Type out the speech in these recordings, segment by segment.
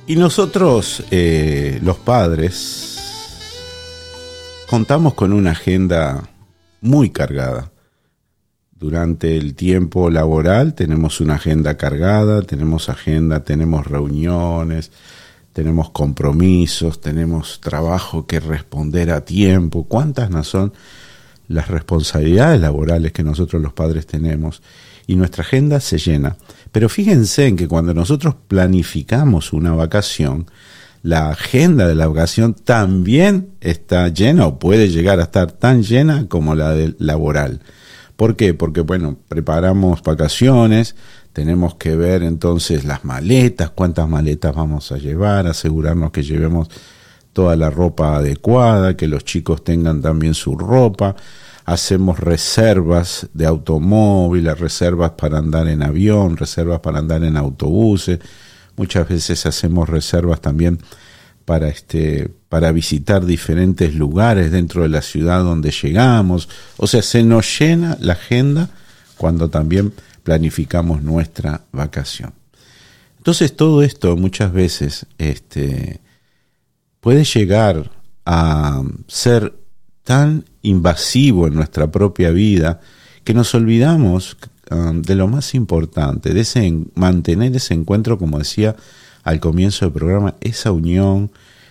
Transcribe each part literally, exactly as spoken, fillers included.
Y nosotros, eh, los padres, contamos con una agenda muy cargada. Durante el tiempo laboral tenemos una agenda cargada, tenemos agenda, tenemos reuniones, tenemos compromisos, tenemos trabajo que responder a tiempo. ¿Cuántas no son las responsabilidades laborales que nosotros los padres tenemos? Y nuestra agenda se llena. Pero fíjense en que cuando nosotros planificamos una vacación, la agenda de la vacación también está llena o puede llegar a estar tan llena como la del laboral. ¿Por qué? Porque, bueno, preparamos vacaciones, tenemos que ver entonces las maletas, cuántas maletas vamos a llevar, asegurarnos que llevemos toda la ropa adecuada, que los chicos tengan también su ropa. Hacemos reservas de automóviles, reservas para andar en avión, reservas para andar en autobuses. Muchas veces hacemos reservas también para este para visitar diferentes lugares dentro de la ciudad donde llegamos. O sea, se nos llena la agenda cuando también planificamos nuestra vacación. Entonces, todo esto muchas veces este, puede llegar a ser tan invasivo en nuestra propia vida que nos olvidamos um, de lo más importante, de ese en, mantener ese encuentro, como decía al comienzo del programa, esa unión,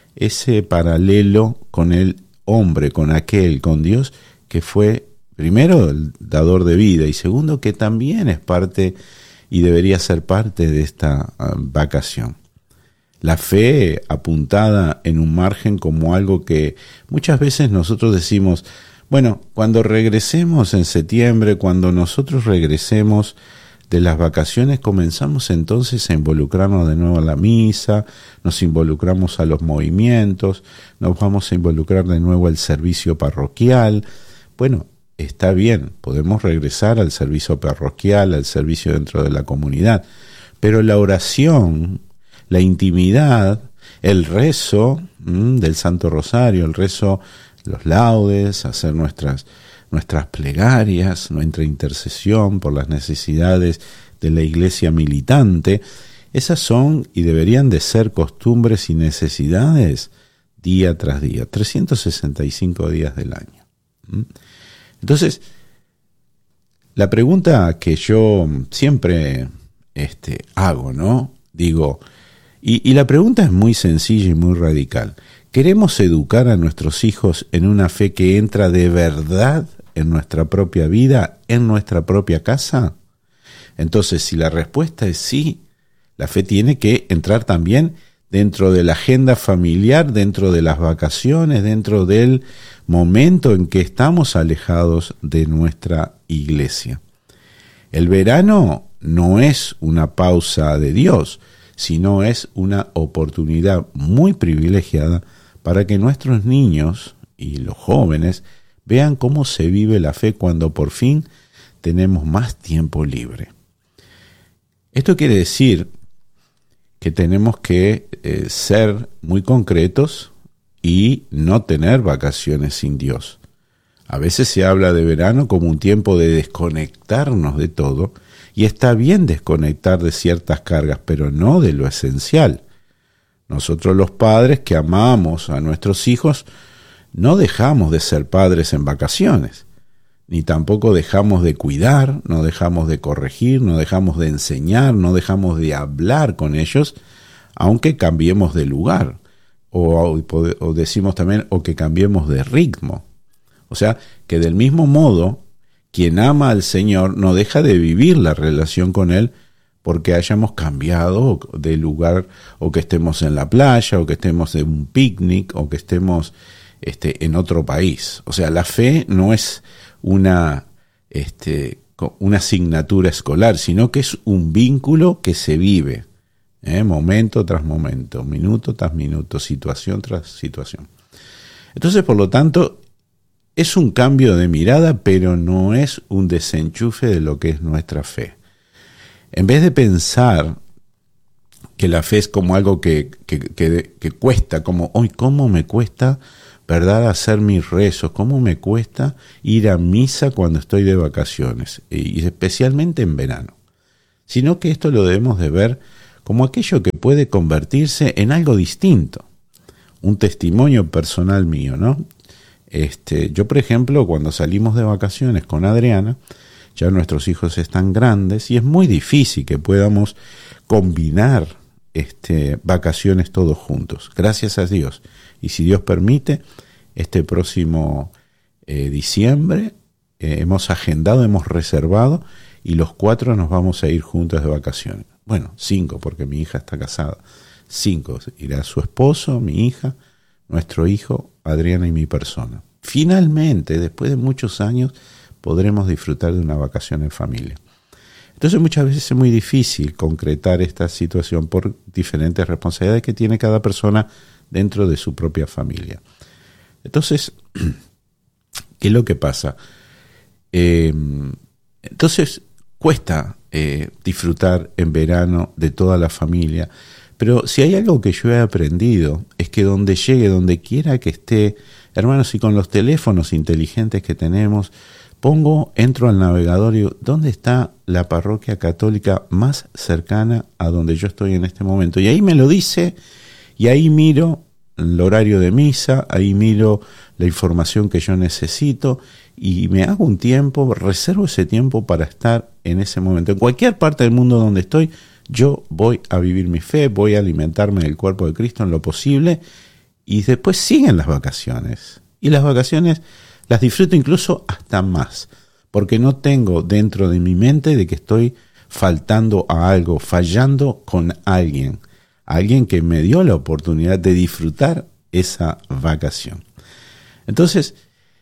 ese paralelo con el hombre, con aquel, con Dios, que fue primero el dador de vida y segundo que también es parte y debería ser parte de esta uh, vacación. La fe apuntada en un margen como algo que muchas veces nosotros decimos, bueno, cuando regresemos en septiembre, cuando nosotros regresemos de las vacaciones, comenzamos entonces a involucrarnos de nuevo a la misa, nos involucramos a los movimientos, nos vamos a involucrar de nuevo al servicio parroquial. Bueno, está bien, podemos regresar al servicio parroquial, al servicio dentro de la comunidad, pero la oración, la intimidad, el rezo mmm, del Santo Rosario, el rezo, los laudes, hacer nuestras, nuestras plegarias, nuestra intercesión por las necesidades de la iglesia militante, esas son y deberían de ser costumbres y necesidades día tras día, trescientos sesenta y cinco días del año. ¿Mm? Entonces, la pregunta que yo siempre este, hago, ¿no? Digo, Y, y la pregunta es muy sencilla y muy radical. ¿Queremos educar a nuestros hijos en una fe que entra de verdad en nuestra propia vida, en nuestra propia casa? Entonces, si la respuesta es sí, la fe tiene que entrar también dentro de la agenda familiar, dentro de las vacaciones, dentro del momento en que estamos alejados de nuestra iglesia. El verano no es una pausa de Dios, sino es una oportunidad muy privilegiada para que nuestros niños y los jóvenes vean cómo se vive la fe cuando por fin tenemos más tiempo libre. Esto quiere decir que tenemos que eh, ser muy concretos y no tener vacaciones sin Dios. A veces se habla de verano como un tiempo de desconectarnos de todo, y está bien desconectar de ciertas cargas, pero no de lo esencial. Nosotros los padres que amamos a nuestros hijos no dejamos de ser padres en vacaciones, ni tampoco dejamos de cuidar, no dejamos de corregir, no dejamos de enseñar, no dejamos de hablar con ellos, aunque cambiemos de lugar, o, o, o decimos también, o que cambiemos de ritmo. O sea, que del mismo modo, quien ama al Señor no deja de vivir la relación con Él porque hayamos cambiado de lugar o que estemos en la playa o que estemos en un picnic o que estemos este, en otro país. O sea, la fe no es una, este, una asignatura escolar, sino que es un vínculo que se vive, ¿eh? momento tras momento, minuto tras minuto, situación tras situación. Entonces, por lo tanto, es un cambio de mirada, pero no es un desenchufe de lo que es nuestra fe. En vez de pensar que la fe es como algo que, que, que, que cuesta, como, hoy ¿cómo me cuesta, verdad, hacer mis rezos? ¿Cómo me cuesta ir a misa cuando estoy de vacaciones? Y especialmente en verano. Sino que esto lo debemos de ver como aquello que puede convertirse en algo distinto. Un testimonio personal mío, ¿no? Este, yo, por ejemplo, cuando salimos de vacaciones con Adriana, ya nuestros hijos están grandes y es muy difícil que podamos combinar este, vacaciones todos juntos. Gracias a Dios. Y si Dios permite, este próximo eh, diciembre eh, hemos agendado, hemos reservado y los cuatro nos vamos a ir juntos de vacaciones. Bueno, cinco, porque mi hija está casada. Cinco. Irá su esposo, mi hija, nuestro hijo, Adriana y mi persona. Finalmente, después de muchos años, podremos disfrutar de una vacación en familia. Entonces muchas veces es muy difícil concretar esta situación por diferentes responsabilidades que tiene cada persona dentro de su propia familia. Entonces, ¿qué es lo que pasa? Eh, entonces, cuesta eh, disfrutar en verano de toda la familia, pero si hay algo que yo he aprendido es que donde llegue, donde quiera que esté, hermanos, y con los teléfonos inteligentes que tenemos, pongo, entro al navegador y digo, ¿dónde está la parroquia católica más cercana a donde yo estoy en este momento? Y ahí me lo dice, y ahí miro el horario de misa, ahí miro la información que yo necesito, y me hago un tiempo, reservo ese tiempo para estar en ese momento. En cualquier parte del mundo donde estoy, yo voy a vivir mi fe, voy a alimentarme del cuerpo de Cristo en lo posible, y después siguen las vacaciones. Y las vacaciones las disfruto incluso hasta más, porque no tengo dentro de mi mente de que estoy faltando a algo, fallando con alguien, alguien que me dio la oportunidad de disfrutar esa vacación. Entonces,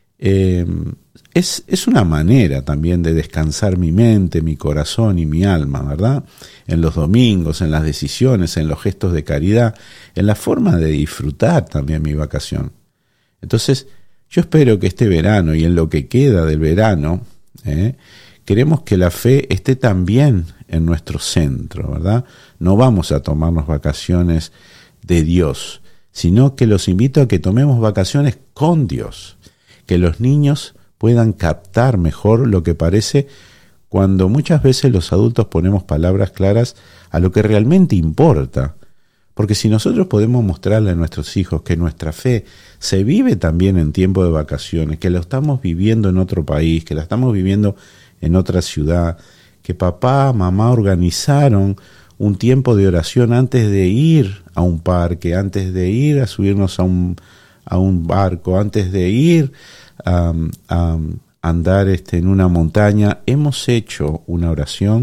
eh, es, es una manera también de descansar mi mente, mi corazón y mi alma, ¿verdad? En los domingos, en las decisiones, en los gestos de caridad, en la forma de disfrutar también mi vacación. Entonces, yo espero que este verano y en lo que queda del verano, eh, queremos que la fe esté también en nuestro centro, ¿verdad? No vamos a tomarnos vacaciones de Dios, sino que los invito a que tomemos vacaciones con Dios, que los niños puedan captar mejor lo que parece cuando muchas veces los adultos ponemos palabras claras a lo que realmente importa. Porque si nosotros podemos mostrarle a nuestros hijos que nuestra fe se vive también en tiempo de vacaciones, que lo estamos viviendo en otro país, que la estamos viviendo en otra ciudad, que papá, mamá organizaron un tiempo de oración antes de ir a un parque, antes de ir a subirnos a un, a un barco, antes de ir a, a andar este, en una montaña, hemos hecho una oración.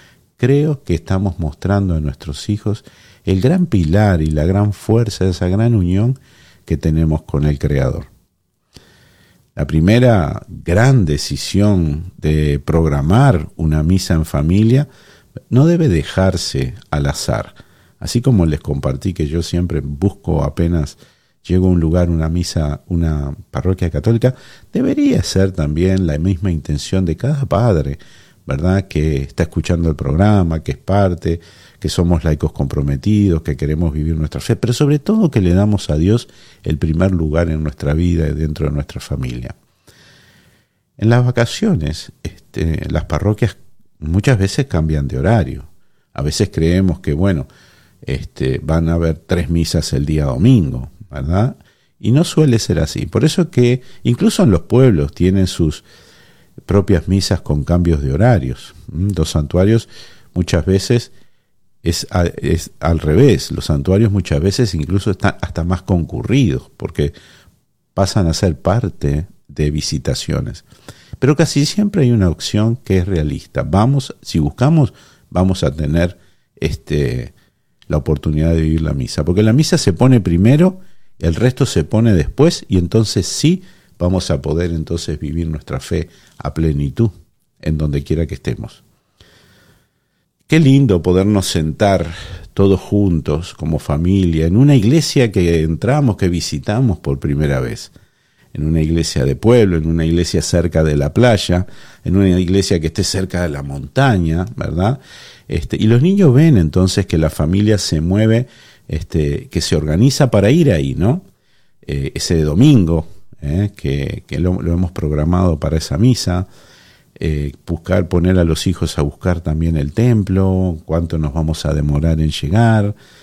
Creo que estamos mostrando a nuestros hijos el gran pilar y la gran fuerza de esa gran unión que tenemos con el Creador. La primera gran decisión de programar una misa en familia no debe dejarse al azar. Así como les compartí que yo siempre busco, apenas llego a un lugar, una misa, una parroquia católica, debería ser también la misma intención de cada padre, ¿verdad? Que está escuchando el programa, que es parte, que somos laicos comprometidos, que queremos vivir nuestra fe, pero sobre todo que le damos a Dios el primer lugar en nuestra vida y dentro de nuestra familia. En las vacaciones, este, las parroquias muchas veces cambian de horario. A veces creemos que, bueno, este, van a haber tres misas el día domingo, ¿verdad? Y no suele ser así. Por eso que incluso en los pueblos tienen sus propias misas con cambios de horarios. Los santuarios muchas veces es, a, es al revés. Los santuarios muchas veces incluso están hasta más concurridos porque pasan a ser parte de visitaciones. Pero casi siempre hay una opción que es realista. Vamos, si buscamos, vamos a tener este, la oportunidad de vivir la misa. Porque la misa se pone primero, el resto se pone después y entonces sí vamos a poder entonces vivir nuestra fe a plenitud en donde quiera que estemos. Qué lindo podernos sentar todos juntos como familia en una iglesia que entramos, que visitamos por primera vez. En una iglesia de pueblo, en una iglesia cerca de la playa, en una iglesia que esté cerca de la montaña, ¿verdad? Este, y los niños ven entonces que la familia se mueve, este, que se organiza para ir ahí, ¿no? Eh, ese domingo, eh, que, que lo, lo hemos programado para esa misa, eh, buscar, poner a los hijos a buscar también el templo, cuánto nos vamos a demorar en llegar,